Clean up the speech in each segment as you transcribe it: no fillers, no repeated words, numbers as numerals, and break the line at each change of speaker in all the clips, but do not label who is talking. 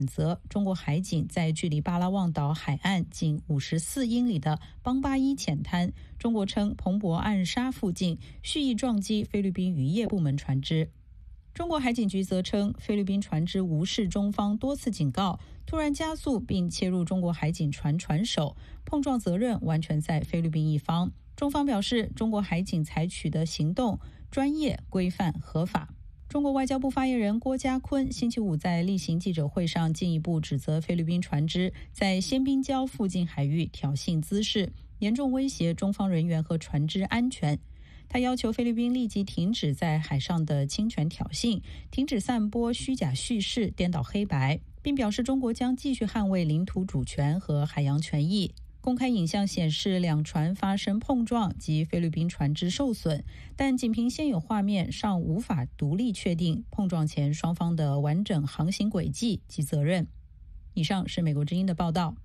则中国海警在距离巴拉望岛海岸仅54英里的邦巴伊浅滩，中国称蓬勃暗沙附近蓄意撞击菲律宾渔业部门船只。中国海警局则称，菲律宾船只无视中方多次警告，突然加速并切入中国海警船船首，碰撞责任完全在菲律宾一方。中方表示，中国海警采取的行动专业、规范、合法。中国外交部发言人郭家坤星期五在例行记者会上进一步指责菲律宾船只在仙宾礁附近海域挑衅滋事，严重威胁中方人员和船只安全。他要求菲律宾立即停止在海上的侵权挑衅，停止散播虚假叙事、颠倒黑白，并表示中国将继续捍卫领土主权和海洋权益。公开影像显示两船发生碰撞及菲律宾船只受损，但仅凭现有画面尚无法独立确定碰撞前双方的完整航行轨迹及责任。以上是美国之音的报道。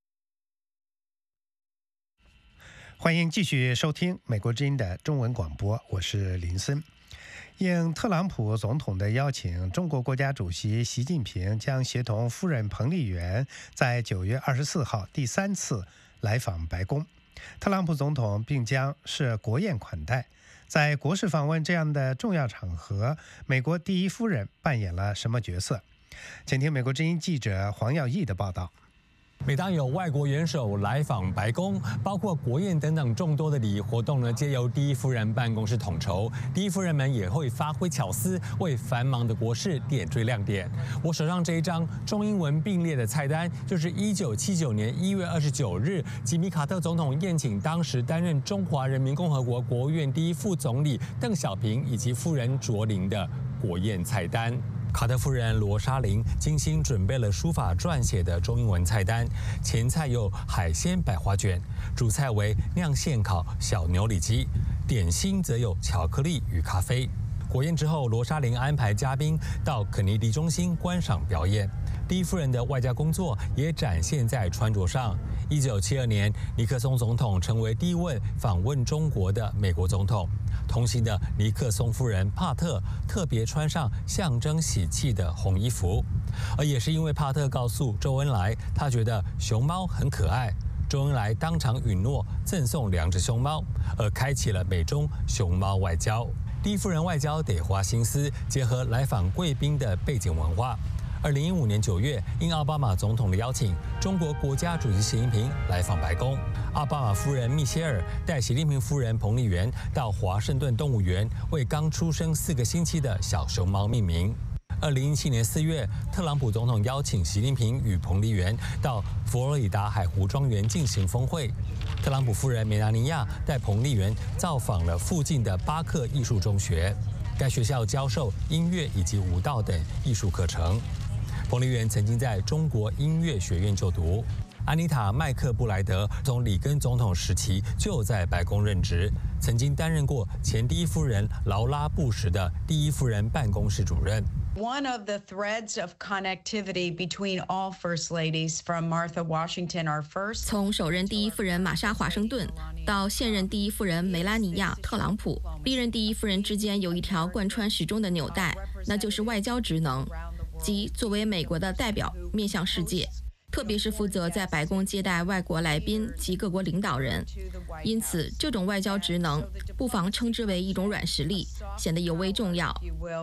欢迎继续收听美国之音的中文广播，我是林森。应特朗普总统的邀请，中国国家主席习近平将协同夫人彭丽媛在9月24号第3次来访白宫。特朗普总统并将设国宴款待。在国事访问这样的重要场合，美国第一夫人扮演了什么角色？请听美国之音记者黄耀义的报道。
每当有外国元首来访白宫，包括国宴等等众多的礼仪活动呢，皆由第一夫人办公室统筹。第一夫人们也会发挥巧思，为繁忙的国事点缀亮点。我手上这一张中英文并列的菜单，就是1979年1月29日吉米·卡特总统宴请当时担任中华人民共和国国务院第一副总理邓小平以及夫人卓琳的国宴菜单。卡特夫人罗莎琳精心准备了书法撰写的中英文菜单，前菜有海鲜百花卷，主菜为酿现烤小牛里脊，点心则有巧克力与咖啡。国宴之后，罗莎琳安排嘉宾到肯尼迪中心观赏表演。第一夫人的外交工作也展现在穿着上。1972年，尼克松总统成为第一位访问中国的美国总统。同行的尼克松夫人帕特特别穿上象征喜气的红衣服，而也是因为帕特告诉周恩来，他觉得熊猫很可爱，周恩来当场允诺赠送2只熊猫，而开启了美中熊猫外交。第一夫人外交得花心思，结合来访贵宾的背景文化。2015年9月，应奥巴马总统的邀请，中国国家主席习近平来访白宫。奥巴马夫人密歇尔带习近平夫人彭丽媛到华盛顿动物园，为刚出生4个星期的小熊猫命名。2017年4月，特朗普总统邀请习近平与彭丽媛到佛罗里达海湖庄园进行峰会。特朗普夫人梅拉尼亚带彭丽媛造访了附近的巴克艺术中学，该学校教授音乐以及舞蹈等艺术课程。彭丽媛曾经在中国音乐学院就读。安妮塔·麦克布莱德从里根总统时期就在白宫任职，曾经担任过前第一夫人劳拉·布什的第一夫人办公室主任。
One of the threads of connectivity between all first ladies, from Martha Washington, our first,
从首任第一夫人玛莎·华盛顿到现任第一夫人梅拉尼亚·特朗普，历任第一夫人之间有一条贯穿始终的纽带，那就是外交职能，即作为美国的代表面向世界。特别是负责在白宫接待外国来宾及各国领导人，因此这种外交职能不妨称之为一种软实力，显得尤为重要。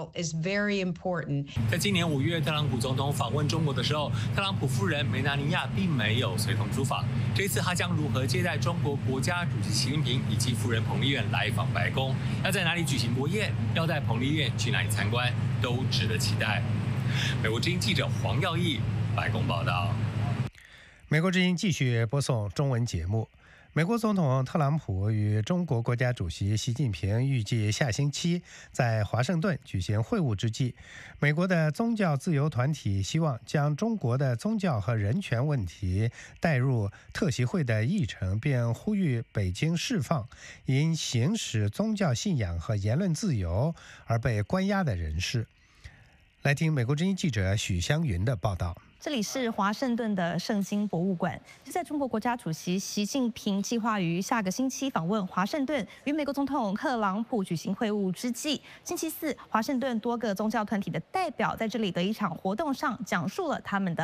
在今年5月，特朗普总统访问中国的时候，特朗普夫人梅拉尼亚并没有随同出访。这一次，他将如何接待中国国家主席习近平以及夫人彭丽媛来访白宫？要在哪里举行国宴？要带彭丽媛去哪里参观？都值得期待。美国之音记者黄耀义白宫报道。
美国之音继续播送中文节目。美国总统特朗普与中国国家主席习近平预计下星期在华盛顿举行会晤之际，美国的宗教自由团体希望将中国的宗教和人权问题带入特习会的议程，并呼吁北京释放因行使宗教信仰和言论自由而被关押的人士。来听美国之音记者许湘云的报道。
这里是华盛顿的圣经博物馆，是在中国国家主席习近平计划于下个星期访问华盛顿，与美国总统特朗普举行会晤之际，星期四，华盛顿多个宗教团体的代表在这里的一场活动上讲述了他们的